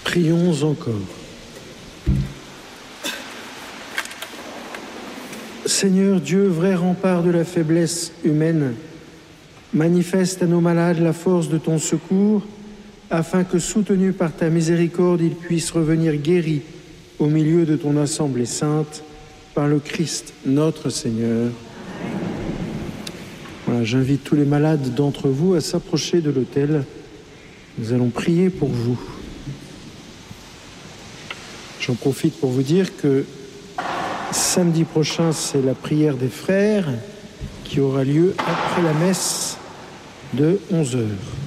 Prions encore. Seigneur Dieu, vrai rempart de la faiblesse humaine, manifeste à nos malades la force de ton secours, afin que, soutenus par ta miséricorde, ils puissent revenir guéris au milieu de ton assemblée sainte, par le Christ notre Seigneur. Voilà, j'invite tous les malades d'entre vous à s'approcher de l'autel. Nous allons prier pour vous. J'en profite pour vous dire que samedi prochain, c'est la prière des frères qui aura lieu après la messe de 11h.